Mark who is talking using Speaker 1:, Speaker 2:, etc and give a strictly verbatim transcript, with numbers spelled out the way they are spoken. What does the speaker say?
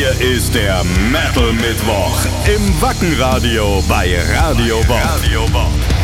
Speaker 1: Hier ist der Metal Mittwoch im Wacken Radio bei Radio Bob. Radio Bob.